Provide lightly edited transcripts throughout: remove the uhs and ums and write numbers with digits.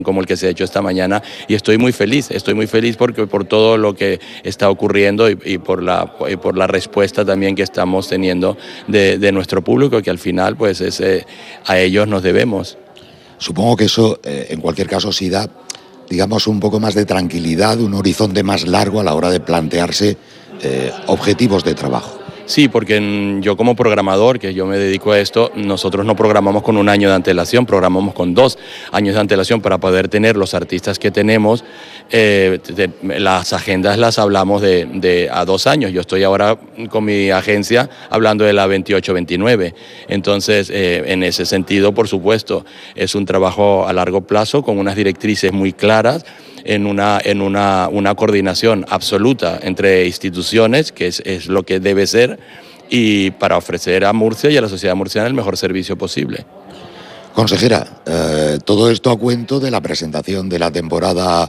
como el que se ha hecho esta mañana, y estoy muy feliz porque por todo lo que está ocurriendo y por la respuesta también que estamos teniendo de nuestro público, que al final pues a ellos nos debemos. Supongo que eso, en cualquier caso, sí da, digamos, un poco más de tranquilidad, un horizonte más largo a la hora de plantearse objetivos de trabajo. Sí, porque yo como programador, que yo me dedico a esto, nosotros no programamos con 1 año de antelación, programamos con 2 años de antelación para poder tener los artistas que tenemos. Las agendas las hablamos de a 2 años. Yo estoy ahora con mi agencia hablando de la 28-29. Entonces, en ese sentido, por supuesto, es un trabajo a largo plazo con unas directrices muy claras, en una coordinación absoluta entre instituciones, que es lo que debe ser, y para ofrecer a Murcia y a la sociedad murciana el mejor servicio posible. Consejera, todo esto a cuento de la presentación de la temporada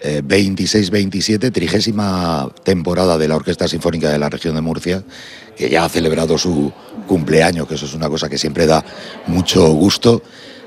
26-27, 30ª temporada de la Orquesta Sinfónica de la Región de Murcia, que ya ha celebrado su cumpleaños, que eso es una cosa que siempre da mucho gusto,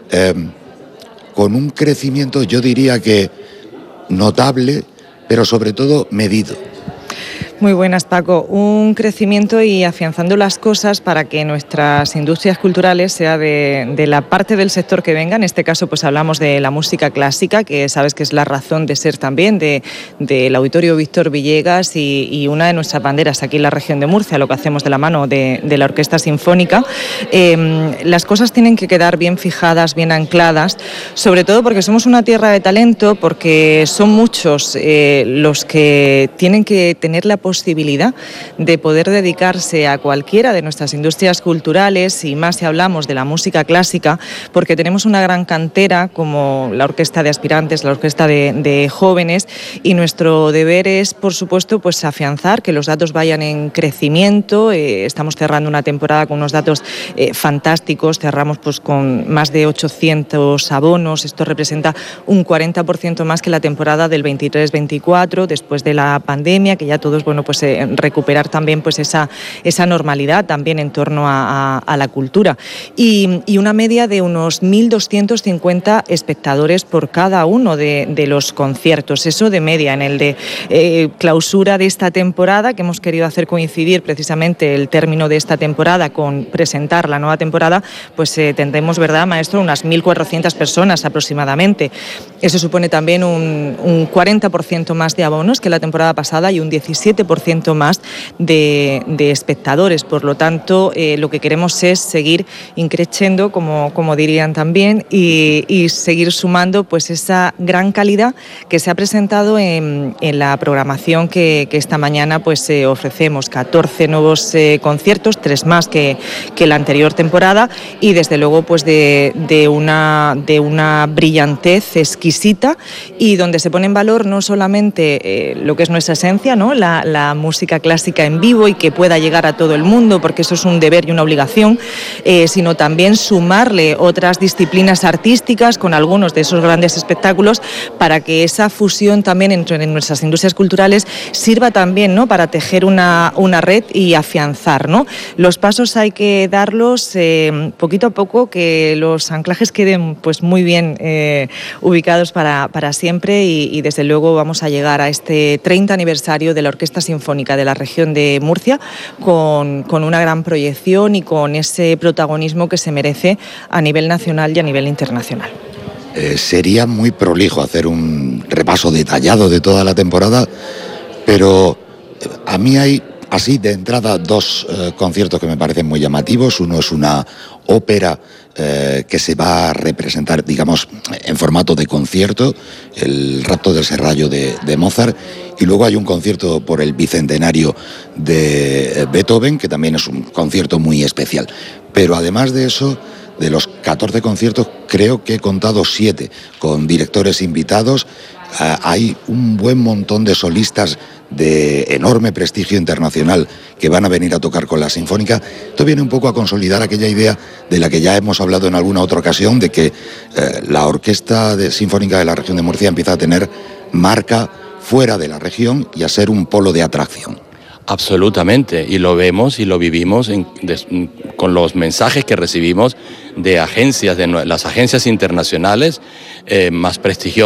con un crecimiento, yo diría que notable, pero sobre todo medido. Muy buenas, Paco. Un crecimiento y afianzando las cosas para que nuestras industrias culturales, sea de la parte del sector que venga, en este caso pues hablamos de la música clásica, que sabes que es la razón de ser también del Auditorio Víctor Villegas y una de nuestras banderas aquí en la región de Murcia, lo que hacemos de la mano de la Orquesta Sinfónica. Las cosas tienen que quedar bien fijadas, bien ancladas, sobre todo porque somos una tierra de talento, porque son muchos los que tienen que tener la posibilidad de poder dedicarse a cualquiera de nuestras industrias culturales, y más si hablamos de la música clásica, porque tenemos una gran cantera como la orquesta de aspirantes, la orquesta de jóvenes, y nuestro deber es, por supuesto, pues afianzar que los datos vayan en crecimiento. Estamos cerrando una temporada con unos datos fantásticos, cerramos pues con más de 800 abonos, esto representa un 40% más que la temporada del 23-24, después de la pandemia, que ya todos, pues recuperar también pues esa normalidad también en torno a la cultura, y una media de unos 1.250 espectadores por cada uno de los conciertos, eso de media. En el de clausura de esta temporada, que hemos querido hacer coincidir precisamente el término de esta temporada con presentar la nueva temporada, pues tendremos, ¿verdad, maestro?, unas 1.400 personas aproximadamente. Eso supone también un 40% más de abonos que la temporada pasada y un 17% más de espectadores. Por lo tanto, lo que queremos es seguir increciendo, como dirían también, y seguir sumando pues esa gran calidad que se ha presentado en la programación que esta mañana pues ofrecemos. 14 nuevos conciertos, 3 más que la anterior temporada, y desde luego pues de una brillantez exquisita, y donde se pone en valor no solamente lo que es nuestra esencia, ¿no?, la música clásica en vivo, y que pueda llegar a todo el mundo, porque eso es un deber y una obligación, sino también sumarle otras disciplinas artísticas con algunos de esos grandes espectáculos, para que esa fusión también entre nuestras industrias culturales sirva también, ¿no?, para tejer una red y afianzar, ¿no? Los pasos hay que darlos poquito a poco, que los anclajes queden pues muy bien ubicados para siempre, y desde luego vamos a llegar a este 30 aniversario de la Orquesta Sinfónica de la región de Murcia con una gran proyección y con ese protagonismo que se merece a nivel nacional y a nivel internacional. Sería muy prolijo hacer un repaso detallado de toda la temporada, pero a mí hay, así de entrada, 2 conciertos que me parecen muy llamativos. Uno es una ópera que se va a representar, digamos, en formato de concierto, el Rapto del Serrallo de Mozart, y luego hay un concierto por el bicentenario de Beethoven, que también es un concierto muy especial. Pero además de eso, de los 14 conciertos, creo que he contado 7 con directores invitados. Hay un buen montón de solistas de enorme prestigio internacional que van a venir a tocar con la Sinfónica. Esto viene un poco a consolidar aquella idea de la que ya hemos hablado en alguna otra ocasión, de que la Orquesta Sinfónica de la región de Murcia empieza a tener marca fuera de la región y a ser un polo de atracción. Absolutamente, y lo vemos y lo vivimos con los mensajes que recibimos de agencias, de las agencias internacionales más prestigiosas.